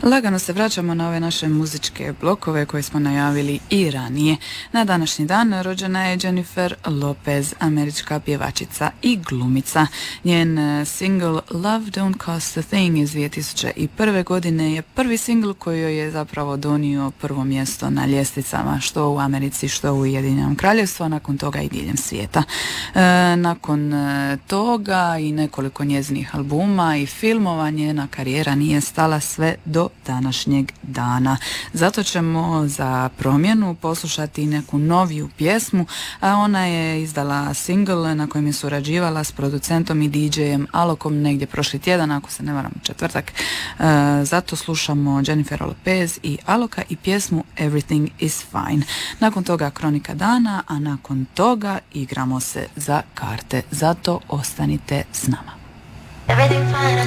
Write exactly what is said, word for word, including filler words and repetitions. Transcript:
Lagano se vraćamo na ove naše muzičke blokove koje smo najavili i ranije. Na današnji dan rođena je Jennifer Lopez, američka pjevačica i glumica. Njen single Love Don't Cost a Thing iz dvije tisuće prve. godine je prvi single koji joj je zapravo donio prvo mjesto na ljestvicama, što u Americi, što u Ujedinjenom Kraljevstvu, a nakon toga i diljem svijeta. E, nakon toga i nekoliko njezinih albuma i filmova, njena karijera nije stala sve do današnjeg dana. Zato ćemo za promjenu poslušati neku noviju pjesmu, a ona je izdala single na kojem je surađivala s producentom i di džejem Alokom negdje prošli tjedan, ako se ne varam četvrtak. E, zato slušamo Jennifer Lopez i Aloka i pjesmu Everything is Fine. Nakon toga Kronika dana, a nakon toga igramo se za karte. Zato ostanite s nama. Everything fine, I